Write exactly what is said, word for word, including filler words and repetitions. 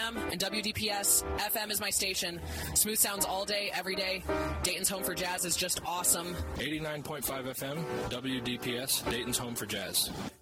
M and W D P S. F M is my station. Smooth sounds all day, every day. Dayton's Home for Jazz is just awesome. eighty-nine point five F M, W D P S, Dayton's Home for Jazz.